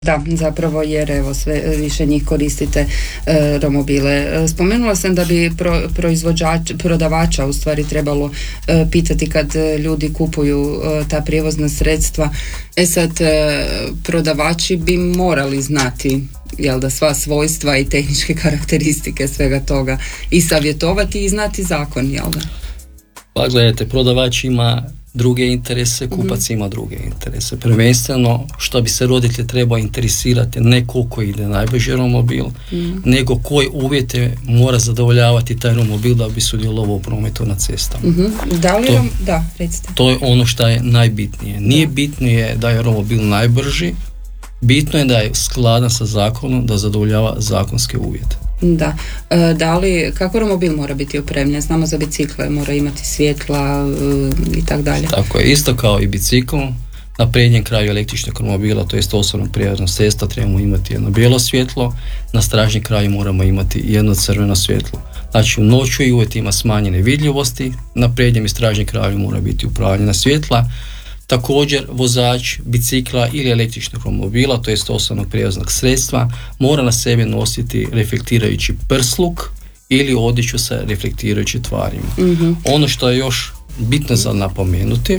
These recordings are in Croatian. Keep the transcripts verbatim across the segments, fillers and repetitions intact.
Da, zapravo jer evo sve više njih koristite e, romobile. E, spomenula sam da bi pro, proizvođač, prodavača u stvari trebalo e, pitati kad ljudi kupuju e, ta prijevozna sredstva. E sad, e, prodavači bi morali znati jel da sva svojstva i tehničke karakteristike svega toga i savjetovati i znati zakon, jel da? Pa gledajte, prodavač ima druge interese, kupac ima druge interese. Prvenstveno, što bi se roditelj trebao interesirati, ne koliko ide najbrži romobil, mm. nego koje uvjete mora zadovoljavati taj romobil da bi sudjelovao u prometu na cestama. Mm-hmm. Da li to, rom... da, recite. To je ono što je najbitnije. Nije da. bitno je da je romobil najbrži, bitno je da je skladan sa zakonom, da zadovoljava zakonske uvjete. Da. E, da li, kako romobil mora biti opremljen? Znamo za bicikle, mora imati svjetla e, i tak dalje. Tako je, isto kao i bicikl. Na prednjem kraju električnog romobila, to jest osobnog prijevoznog sredstva, trebamo imati jedno bijelo svjetlo, na stražnjem kraju moramo imati jedno crveno svjetlo. Znači u noću i uvjetima smanjene vidljivosti, na prednjem i stražnjem kraju mora biti upravljena svjetla. Također, vozač bicikla ili električnog romobila, to jest osobnog prijevoznog sredstva, mora na sebi nositi reflektirajući prsluk ili odjeću sa reflektirajućim tvarima. Mm-hmm. Ono što je još bitno za napomenuti,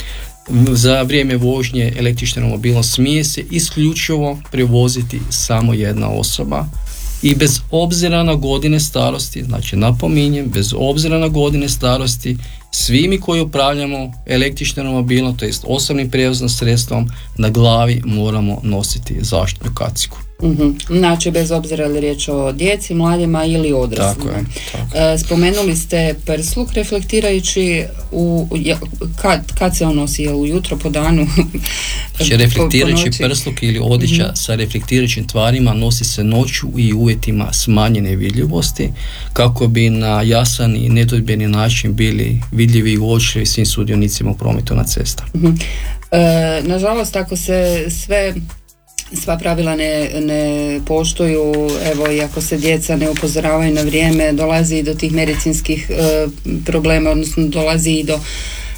za vrijeme vožnje električnim romobilom smije se isključivo prevoziti samo jedna osoba i bez obzira na godine starosti, znači napominjem, bez obzira na godine starosti, svi mi koji upravljamo električnim romobilom, to jest osobnim prijevoznim sredstvom, na glavi moramo nositi zaštitnu kacigu. Mm-hmm. Znači, bez obzira li riječ o djeci, mladima ili odraslima. Tako je, tako je. E, spomenuli ste prsluk reflektirajući u, kad, kad se on nosi, je ujutro, po danu? Znači, reflektirajući po, po prsluk ili odjeća mm-hmm. sa reflektirajućim tvarima nosi se noću i uvjetima smanjene vidljivosti, kako bi na jasan i nedvojbeni način bili vidljivi i uočljivi svim sudionicima u prometu na cestama. Mm-hmm. E, nažalost, ako se sve sva pravila ne, ne poštuju, evo i ako se djeca ne upozoravaju na vrijeme, dolazi i do tih medicinskih e, problema, odnosno dolazi i do e,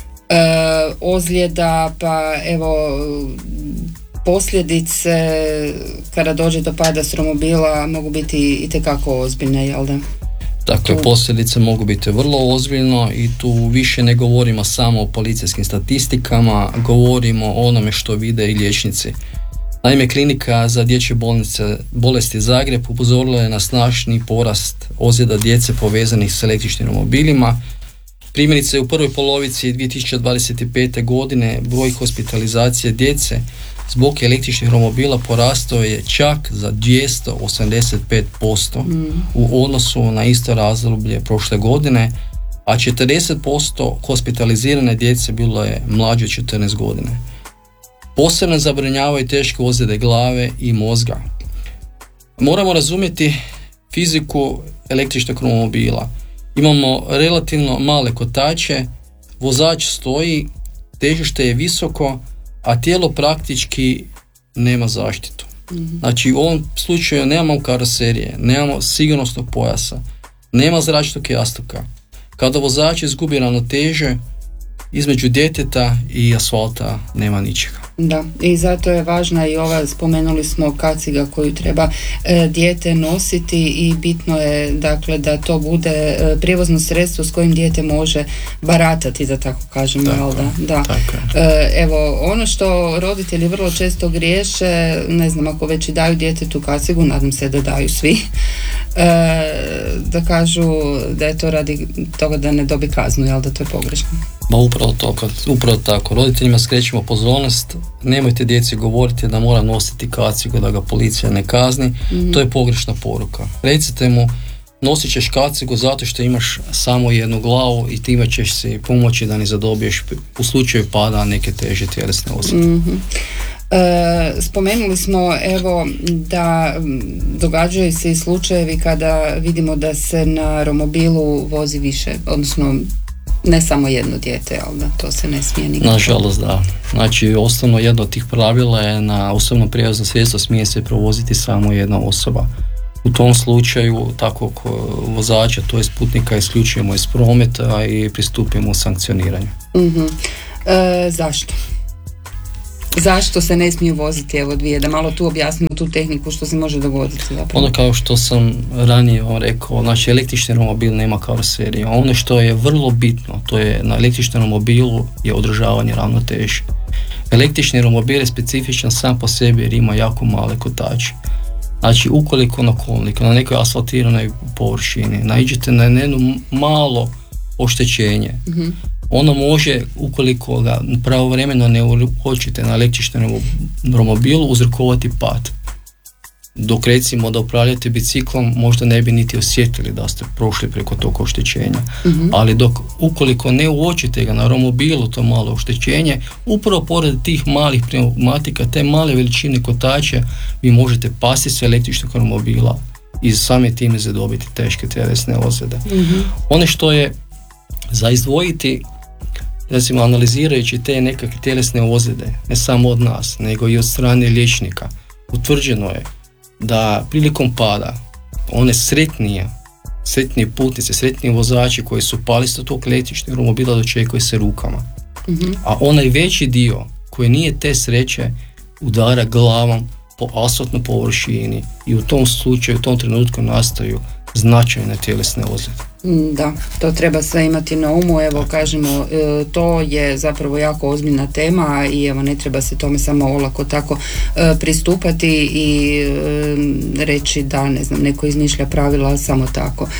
ozljeda, pa evo posljedice kada dođe do pada s romobila mogu biti itekako ozbiljne, jel da? Dakle, posljedice mogu biti vrlo ozbiljno i tu više ne govorimo samo o policijskim statistikama, govorimo o onome što vide i liječnici. Naime, klinika za dječje bolnice bolesti Zagreb upozorila je na snažni porast ozljeda djece povezanih s električnim romobilima. Primjerice, u prvoj polovici dvije tisuće dvadeset pete. godine broj hospitalizacije djece zbog električnih romobila porastao je čak za dvjesto osamdeset pet posto mm. u odnosu na isto razdoblje prošle godine, a četrdeset posto hospitalizirane djece bilo je mlađe od četrnaest godine. Posebno zabrinjavaju teške ozljede glave i mozga. Moramo razumjeti fiziku električnog romobila. Imamo relativno male kotače, vozač stoji, težište je visoko, a tijelo praktički nema zaštitu. Mm-hmm. Znači u ovom slučaju nemamo karoserije, nemamo sigurnosnog pojasa, nema zračnog jastuka. Kada vozač izgubi ravnoteže, između djeteta i asfalta nema ničega. Da, i zato je važna i ova, spomenuli smo kaciga koju treba e, dijete nositi i bitno je dakle da to bude e, prijevozno sredstvo s kojim dijete može baratati, da tako kažem. Tako, da, da. tako. E, evo, ono što roditelji vrlo često griješe, ne znam, ako već i daju djetetu kacigu, nadam se da daju svi, e, da kažu da je to radi toga da ne dobi kaznu, jel da to je pogrešno. Ma upravo to, upravo tako. Roditeljima skrećemo pozornost, nemojte djeci govoriti da mora nositi kacigu da ga policija ne kazni, mm-hmm. to je pogrešna poruka. Recite mu, nosit ćeš kacigu zato što imaš samo jednu glavu i time ćeš si pomoći da ne zadobiješ u slučaju pada neke teže tjelesne ozljede. Mm-hmm. E, spomenuli smo evo da događaju se i slučajevi kada vidimo da se na romobilu vozi više, odnosno ne samo jedno dijete, ali da to se ne smije nikako. Nažalost, da. Znači, osnovno jedno od tih pravila je na osobnom prijevoznom sredstvu smije se provoziti samo jedna osoba. U tom slučaju takvog vozača, to jest putnika, isključujemo iz prometa i pristupimo sankcioniranju. Uh-huh. E, zašto? Zašto se ne smiju voziti, evo dvije, da malo tu objasnimo tu tehniku što se može dogoditi zapravo. Ono kao što sam ranije vam rekao, znači električni romobil nema karoseriju. Ono što je vrlo bitno, to je na električnom romobilu je održavanje ravnoteže. Električni romobil je specifičan sam po sebi jer ima jako male kotače. Znači, ukoliko na kolniku, na nekoj asfaltiranoj površini naiđete na jedno malo oštećenje, mm-hmm. ono može, ukoliko ga pravovremeno ne uočite na električnom romobilu, uzrokovati pad. Dok recimo da upravljate biciklom možda ne bi niti osjetili da ste prošli preko tog oštećenja. Mm-hmm. Ali dok ukoliko ne uočite ga na romobilu to malo oštećenje, upravo pored tih malih pneumatika, te male veličine kotača, vi možete pasti s električnog romobila i same time zadobiti teške tjelesne ozljede. Mm-hmm. Ono što je za izdvojiti, recimo analizirajući te nekakve tjelesne ozljede, ne samo od nas, nego i od strane liječnika, utvrđeno je da prilikom pada one sretnije, sretnije putnice, sretniji vozači koji su pali sa tog električnog romobila dočekuju se rukama. Mm-hmm. A onaj veći dio koji nije te sreće udara glavom po asfaltnoj površini i u tom slučaju, u tom trenutku nastaju značajne tjelesne ozljede. Da, to treba sve imati na umu, evo kažemo, to je zapravo jako ozbiljna tema i evo ne treba se tome samo olako tako pristupati i reći da, ne znam, neko izmišlja pravila samo tako.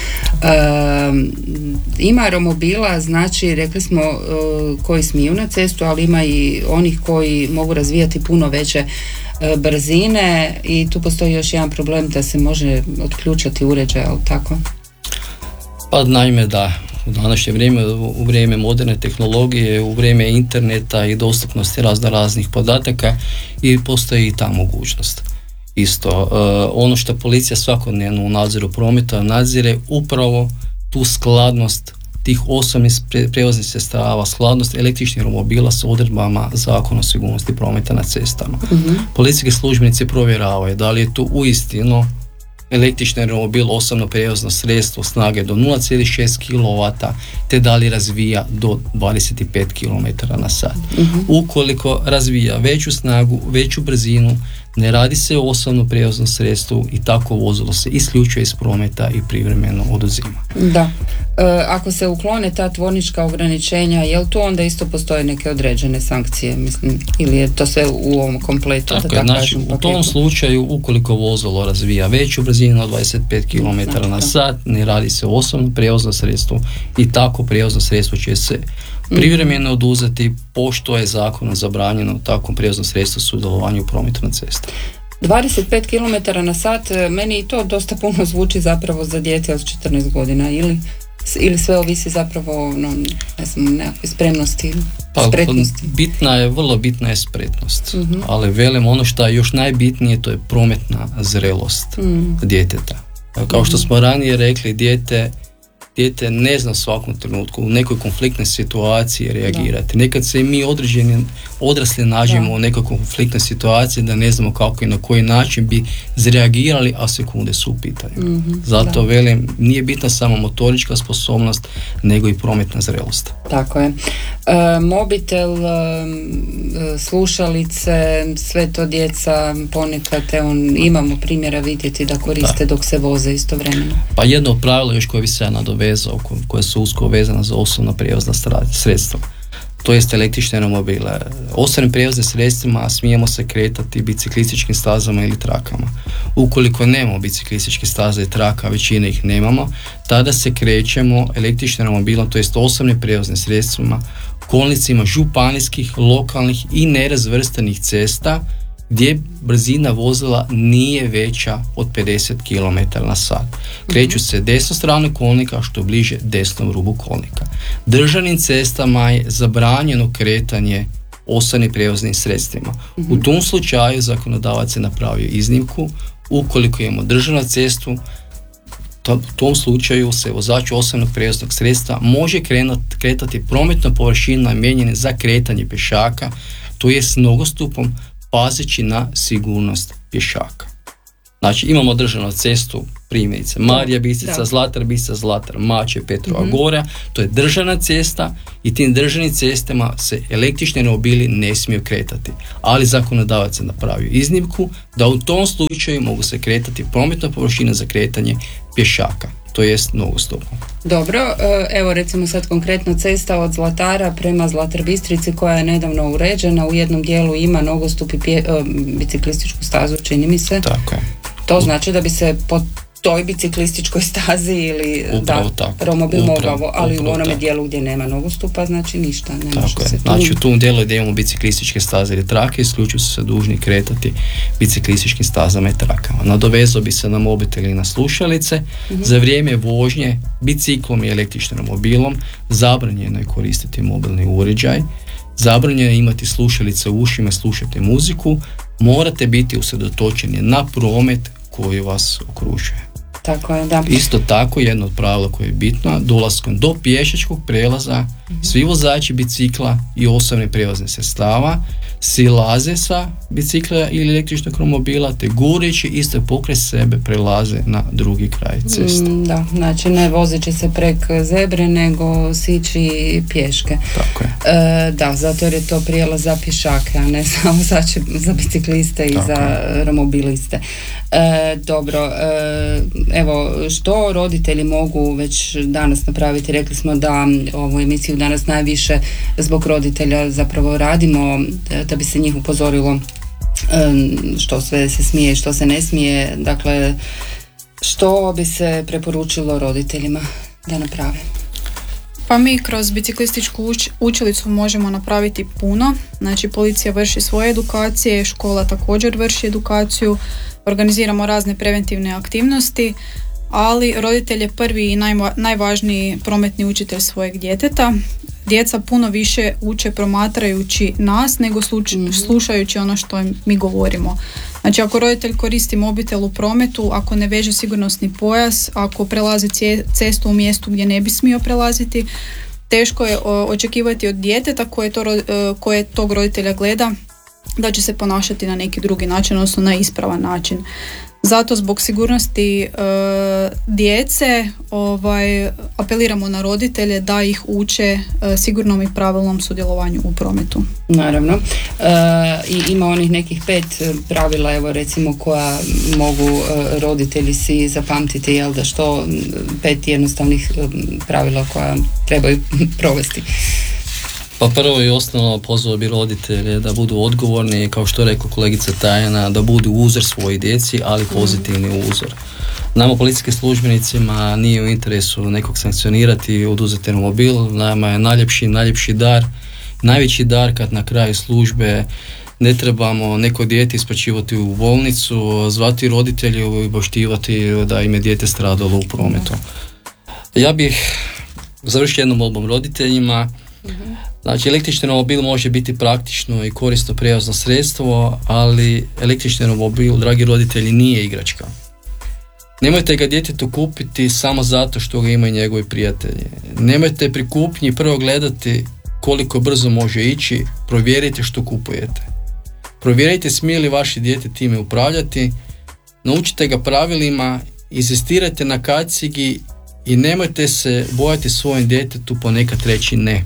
Ima romobila, znači rekli smo koji smiju na cestu, ali ima i onih koji mogu razvijati puno veće brzine i tu postoji još jedan problem da se može otključati uređaj, ali tako? Pa naime da, u današnje vrijeme, u vrijeme moderne tehnologije, u vrijeme interneta i dostupnosti razno raznih podataka i postoji i ta mogućnost. Isto, uh, ono što policija svakodnevno u nadzoru prometa nadzire upravo tu skladnost tih osobnih prijevoznih sredstava, skladnost električnih romobila s odredbama Zakona o sigurnosti prometa na cestama. Mm-hmm. Policijski službenici provjeravaju da li je tu uistinu električni romobil osobno prijevozno sredstvo snage do nula zarez šest kilovata te da li razvija do dvadeset pet kilometara na sat. Mm-hmm. Ukoliko razvija veću snagu, veću brzinu, ne radi se o osobnom prijevoznom sredstvu i tako vozilo se isključuje iz prometa i privremeno oduzima. Da. E, ako se uklone ta tvornička ograničenja, je li tu onda isto postoje neke određene sankcije, mislim, ili je to sve u ovom kompletu? Tako je, znači u tom slučaju ukoliko vozilo razvija veću brzinu od dvadeset pet kilometara znači, na sat, ne radi se o osobnom prijevoznom sredstvu i tako prijevozno sredstvo će se privremeno oduzeti pošto je zakonom zabranjeno u takvom prijevoznom sredstvu sudjelovanju u prometu na cesti. dvadeset pet kilometara na sat, meni i to dosta puno zvuči zapravo za dijete od četrnaest godina, ili, ili sve ovisi zapravo no, ne znam, nekakve spremnosti, pa, spretnosti. Bitna je, vrlo bitna je spretnost, uh-huh. ali velim ono što je još najbitnije, to je prometna zrelost uh-huh. djeteta. Kao što smo ranije rekli, dijete Dijete ne zna u svakom trenutku u nekoj konfliktnoj situaciji reagirati. Da. Nekad se i mi određeni odrasli nađemo da. u nekoj konfliktnoj situaciji da ne znamo kako i na koji način bi zreagirali, a sekunde su u pitanju. Mm-hmm. Zato da. velim, nije bitna samo motorička sposobnost, nego i prometna zrelost. Tako je. E, mobitel, e, slušalice, sve to djeca ponekad, on, imamo primjera vidjeti da koriste da. dok se voze istovremeno. Pa jedno od pravila još koje bi se ja nadovezao, koje su usko vezane za osobna prijevozna sredstva, to jest električne romobile. Osobnim prijevoznim sredstvima smijemo se kretati biciklističkim stazama ili trakama. Ukoliko nemamo biciklističkih staza i traka, većina ih nemamo, tada se krećemo električnim romobilom, to jest osobnim prijevoznim sredstvima, kolnicima županijskih, lokalnih i nerazvrstanih cesta gdje brzina vozila nije veća od pedeset kilometara na sat. Kreću se desnom stranom kolnika, što bliže desnom rubu kolnika. Državnim cestama je zabranjeno kretanje osobnim prijevoznim sredstvima. U tom slučaju zakonodavac je napravio iznimku. Ukoliko imamo državnu cestu, to, u tom slučaju se vozač osobnog prijevoznog sredstva može krenat, kretati prometnom površinom namijenjene za kretanje pješaka, to je s nogostupom, pazeći na sigurnost pješaka. Znači imamo državnu cestu, primjerice Marija Bistrica, Zlatar Bistrica, Zlatar Mačve, Petrova mm-hmm. Gora, to je državna cesta i tim državnim cestama se električni romobili ne smiju kretati. Ali zakonodavac je napravio iznimku da u tom slučaju mogu se kretati prometna površina za kretanje pješaka, to jest nogostupom. Dobro, evo recimo sad konkretno cesta od Zlatara prema Zlatar Bistrici koja je nedavno uređena, u jednom dijelu ima nogostup i pje, biciklističku stazu, čini mi se. Tako je. To znači da bi se po toj biciklističkoj stazi ili upravo da, tako. romobil upravo, mogao, ali upravo u onome tako. dijelu gdje nema nogostupa, znači ništa. Ne tako može je. se tu... Znači u tom dijelu gdje imamo biciklističke staze ili trake, isključivo su se dužni kretati biciklističkim stazama i trakama. Nadovezao bi se na mobitel i na slušalice. Mm-hmm. Za vrijeme vožnje biciklom i električnim romobilom zabranjeno je koristiti mobilni uređaj, zabranjeno je imati slušalice u ušima, slušati muziku, morate biti usredotočeni na promet koji vas okružuje. Tako je, da. Isto tako, jedno od pravila koje je bitno, dolaskom do pješačkog prijelaza, mm-hmm. svi vozači bicikla i osobnih prijevoznih sredstava silaze sa bicikla ili električnog romobila, te gureći isto pokraj sebe prelaze na drugi kraj ceste. Mm, da, znači ne vozeći se prek zebre, nego sići pješke. Tako je. E, da, zato jer je to prijelaz za pješake, a ne samo za, za bicikliste i tako za je. romobiliste. E, dobro, e, evo, što roditelji mogu već danas napraviti? Rekli smo da ovu emisiju danas najviše zbog roditelja zapravo radimo, da bi se njih upozorilo što sve se smije, što se ne smije. Dakle, što bi se preporučilo roditeljima da naprave? Pa mi kroz biciklističku uč- učilicu možemo napraviti puno. Znači, policija vrši svoje edukacije, škola također vrši edukaciju, organiziramo razne preventivne aktivnosti, ali roditelj je prvi i najva- najvažniji prometni učitelj svojeg djeteta. Djeca puno više uče promatrajući nas nego sluč- mm-hmm. slušajući ono što mi govorimo. Znači, ako roditelj koristi mobitel u prometu, ako ne veže sigurnosni pojas, ako prelazi cije- cestu u mjestu gdje ne bi smio prelaziti, teško je o, očekivati od djeteta koje, to, koje tog roditelja gleda da će se ponašati na neki drugi način, odnosno na ispravan način. Zato zbog sigurnosti e, djece ovaj, apeliramo na roditelje da ih uče e, sigurnom i pravilnom sudjelovanju u prometu. Naravno. E, i ima onih nekih pet pravila, evo recimo, koja mogu e, roditelji si zapamtiti, jel da, što pet jednostavnih e, pravila koja trebaju provesti. Pa prvo i osnovno pozvao bi roditelje da budu odgovorni, kao što je rekla kolegica Tajana, da budu uzor svojoj djeci, ali pozitivni uzor. Nama policijskim službenicima nije u interesu nekog sankcionirati, oduzeti romobil, nama je najljepši, najljepši dar, najveći dar kad na kraju službe ne trebamo neko dijete isplaćivati u bolnicu, zvati roditelju i poštivati da im je dijete stradalo u prometu. Ja bih završio jednom molbom roditeljima. Znači, električni romobil može biti praktično i korisno prijevozno sredstvo, ali električni romobil, dragi roditelji, nije igračka. Nemojte ga djetetu kupiti samo zato što ga imaju njegovi prijatelji. Nemojte pri kupnji prvo gledati koliko brzo može ići, provjerite što kupujete. Provjerite smije li vaše dijete time upravljati, naučite ga pravilima, inzistirajte na kacigi i nemojte se bojati svojem djetetu ponekad reći ne.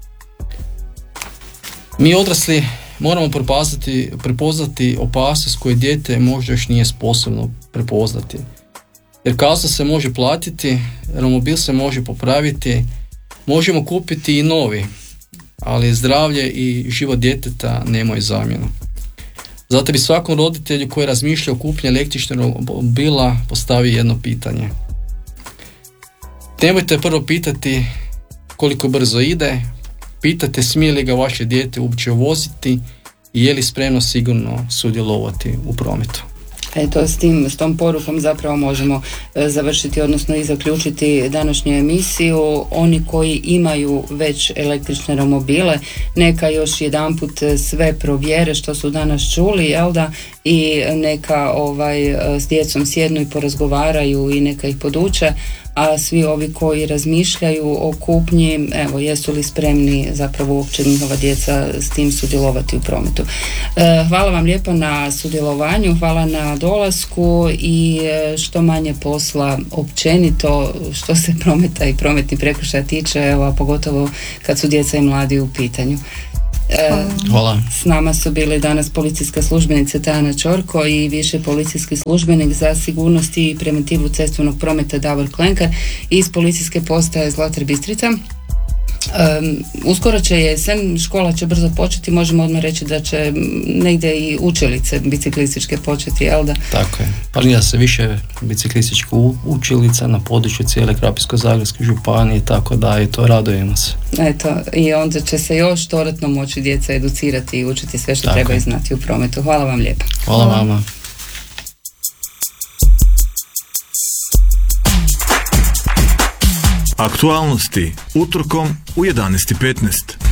Mi odrasli moramo prepoznati, prepoznati opasnost koju dijete možda još nije sposobno prepoznati. Jer kazna se može platiti, romobil se može popraviti, možemo kupiti i novi, ali zdravlje i život djeteta nemaju zamjenu. Zato bi svakom roditelju koji razmišlja o kupnji električnog romobila postavio jedno pitanje. Nemojte prvo pitati koliko brzo ide, pitate smije li ga vaše dijete uopće voziti i je li spremno sigurno sudjelovati u prometu. Eto, s, tim, s tom porukom zapravo možemo e, završiti, odnosno i zaključiti današnju emisiju. Oni koji imaju već električne romobile, neka još jedanput sve provjere što su danas čuli, jel da, i neka ovaj, s djecom sjednu i porazgovaraju i neka ih poduče. a svi ovi koji razmišljaju o kupnji, evo, jesu li spremni zapravo uopće njihova djeca s tim sudjelovati u prometu. E, hvala vam lijepo na sudjelovanju, hvala na dolasku i što manje posla općenito što se prometa i prometni prekršaja tiče, evo, a pogotovo kad su djeca i mladi u pitanju. Hvala. S nama su bili danas policijska službenica Tajana Čorko i viši policijski službenik za sigurnost i preventivu cestovnog prometa Davor Klenkar iz policijske postaje Zlatar Bistrica. Um, uskoro će jesen, škola će brzo početi, možemo odmah reći da će negdje i učilice biciklističke početi, jel da? Tako je. Planira se više biciklističkih učilica na području cijele Krapinsko-zagorske županije, tako da i to radujemo se. Eto, i onda će se još dodatno moći djeca educirati i učiti sve što tako trebaju znati u prometu. Hvala vam lijepo. Hvala, Hvala. vama. Aktualnosti utorkom u jedanaest i petnaest.